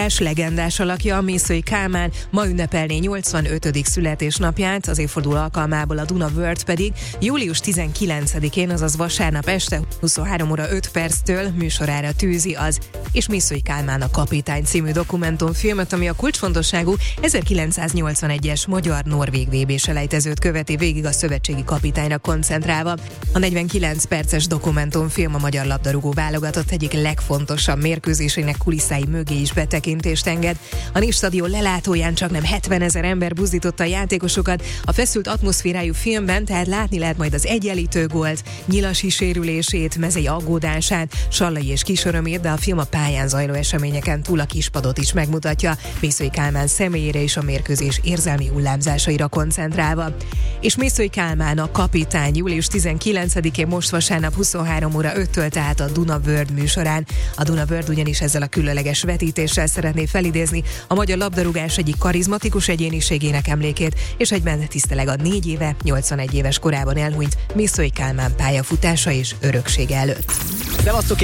Legendás alakja, Mészöly Kálmán ma ünnepelné 85. születésnapját, az évforduló alkalmából a Duna World pedig július 19-én, azaz vasárnap este 23 óra 5 perctől műsorára tűzi az és Mészöly Kálmán a kapitány című dokumentumfilmet, ami a kulcsfontosságú 1981-es magyar-norvég VB-selejtezőt követi végig a szövetségi kapitányra koncentrálva. A 49 perces dokumentumfilm a magyar labdarúgó válogatott egyik legfontosabb mérkőzésének kulisszái mögé is betekintést enged. A Névstadion lelátóján csaknem 70 000 ember buzdította a játékosokat. A feszült atmoszférájú filmben tehát látni lehet majd az egyenlítő gólt, Nyilasi sérülését, Mezei aggódását, Sallai és kisörömét, de a film a pályán zajló eseményeken túl a kispadot is megmutatja, Mészöly Kálmán személyére és a mérkőzés érzelmi hullámzásaira koncentrálva. És Mészöly Kálmán a kapitány július 19-én most vasárnap 23 óra 5-től tehát a Duna World műsorán. A Duna World ugyanis ezzel a különleges vetítéssel szeretné felidézni a magyar labdarúgás egyik karizmatikus egyéniségének emlékét, és egyben tiszteleg a 4 éve, 81 éves korában elhunyt Mészöly Kálmán pályafutása és öröksége előtt.